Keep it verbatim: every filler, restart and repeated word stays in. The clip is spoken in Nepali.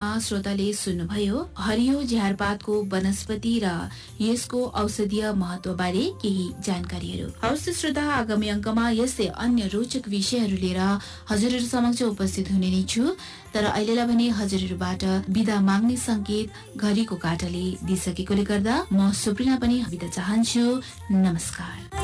अङ्कमा श्रोताले सुन्नुभयो हरियो झारपातको वनस्पति र यसको औषधीय महत्वबारे केही जानकारीहरू। हवस् श्रोता, आगामी अङ्कमा यस्तै अन्य रोचक विषयहरू लिएर हजुरहरू समक्ष उपस्थित हुने नै छु। तर अहिलेलाई भने हजुरहरूबाट बिदा माग्ने संकेत घडीको काँटाले दिइसकेकोले गर्दा म सुप्रिना पनि बिदा चाहन्छु। नमस्कार।